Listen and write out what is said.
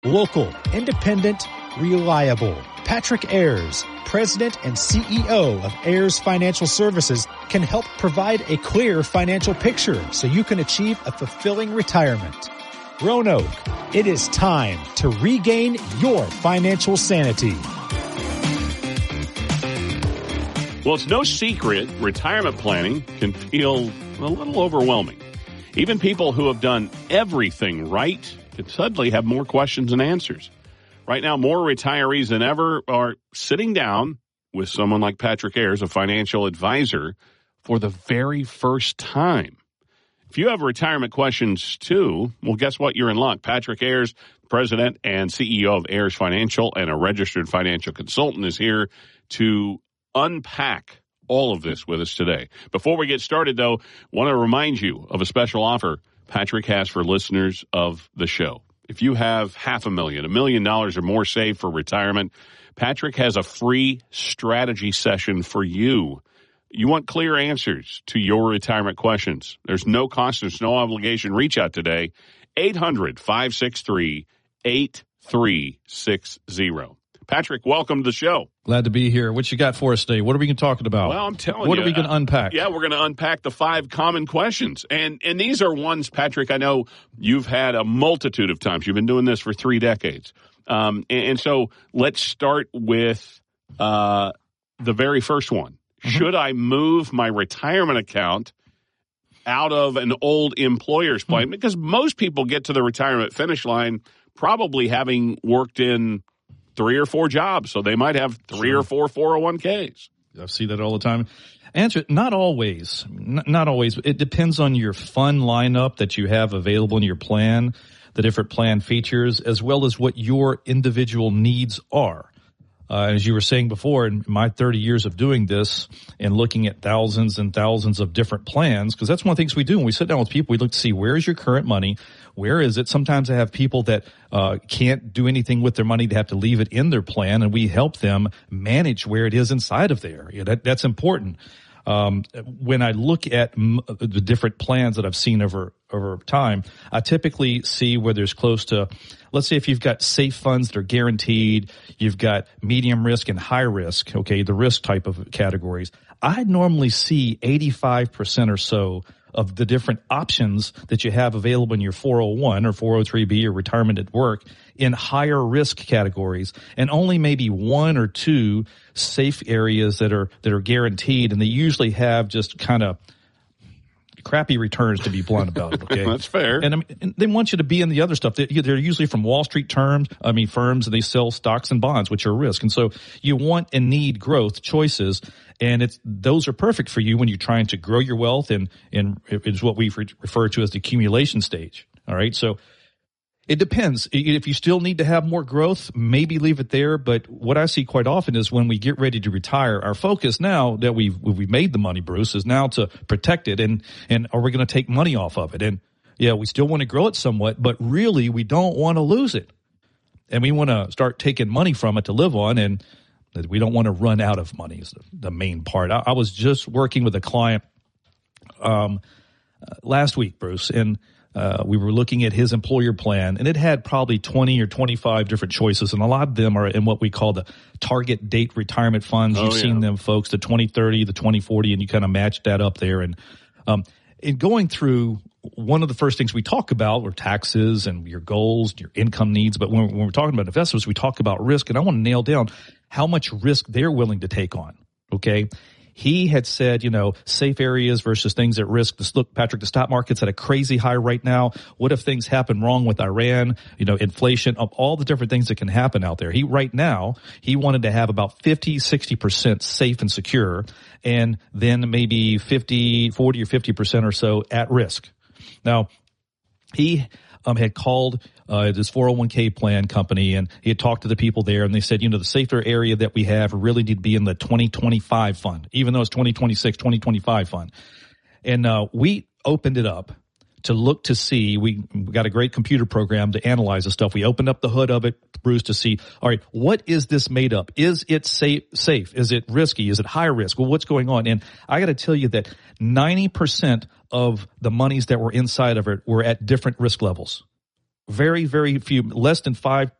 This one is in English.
Local, independent, reliable. Patrick Ayers, President and CEO of Ayers Financial Services, can help provide a clear financial picture so you can achieve a fulfilling retirement. Roanoke, it is time to regain your financial sanity. Well, it's no secret retirement planning can feel a little overwhelming. Even people who have done everything right can suddenly have more questions than answers. Right now, more retirees than ever are sitting down with someone like Patrick Ayers, a financial advisor, for the very first time. If you have retirement questions too, well, guess what? You're in luck. Patrick Ayers, President and CEO of Ayers Financial and a registered financial consultant, is here to unpack all of this with us today. Before we get started, though, I want to remind you of a special offer Patrick has for listeners of the show. If you have $500,000, $1 million or more saved for retirement, Patrick has a free strategy session for you. You want clear answers to your retirement questions. There's no cost, there's no obligation. Reach out today, 800-563-8360. Patrick, welcome to the show. Glad to be here. What you got for us today? What are we going to talk about? Well, I'm telling you. What are we going to unpack? Yeah, we're going to unpack the 5 common questions. And these are ones, Patrick, I know you've had a multitude of times. You've been doing this for 3 decades. And so let's start with the very first one. Mm-hmm. Should I move my retirement account out of an old employer's plan? Mm-hmm. Because most people get to the retirement finish line probably having worked in 3 or 4 jobs, so they might have 3 or 4 401ks. I see that all the time. Answer: not always. Not always. It depends on your fund lineup that you have available in your plan, the different plan features, as well as what your individual needs are. As you were saying before, in my 30 years of doing this and looking at thousands and thousands of different plans, because that's one of the things we do when we sit down with people, we look to see where is your current money, where is it. Sometimes I have people that can't do anything with their money. They have to leave it in their plan, and we help them manage where it is inside of there. That's important. When I look at the different plans that I've seen over time, I typically see where there's close to, let's say if you've got safe funds that are guaranteed, you've got medium risk and high risk, okay, the risk type of categories. I normally see 85% or so of the different options that you have available in your 401 or 403B or retirement at work in higher risk categories, and only maybe 1 or 2 safe areas that are guaranteed, and they usually have just kind of crappy returns, to be blunt about it. Okay, that's fair. And they want you to be in the other stuff. They're usually from Wall Street firms, and they sell stocks and bonds, which are risk. And so you want and need growth choices, and those are perfect for you when you're trying to grow your wealth, and it's what we refer to as the accumulation stage. All right, so it depends. If you still need to have more growth, maybe leave it there. But what I see quite often is when we get ready to retire, our focus now that we've made the money, Bruce, is now to protect it, and are we going to take money off of it? And yeah, we still want to grow it somewhat, but really we don't want to lose it, and we want to start taking money from it to live on, and we don't want to run out of money is the main part. I was just working with a client last week, Bruce, and we were looking at his employer plan, and it had probably 20 or 25 different choices, and a lot of them are in what we call the target date retirement funds. You've seen them, folks, the 2030, the 2040, and you kind of match that up there. And in going through, one of the first things we talk about are taxes and your goals, your income needs. But when we're talking about investments, we talk about risk, and I want to nail down how much risk they're willing to take on. Okay. He had said, safe areas versus things at risk. Look, Patrick, the stock market's at a crazy high right now. What if things happen wrong with Iran, inflation, of all the different things that can happen out there? Right now, he wanted to have about 50-60% safe and secure, and then maybe 40 or 50% or so at risk. Now, he had called this 401k plan company, and he had talked to the people there, and they said, the safer area that we have really need to be in the 2025 fund, even though it's 2026, 2025 fund. And we opened it up to look to see, we got a great computer program to analyze the stuff. We opened up the hood of it, Bruce, to see, all right, what is this made up? Is it safe? Is it risky? Is it high risk? Well, what's going on? And I got to tell you that 90% of the monies that were inside of it were at different risk levels. Very, very few, less than 5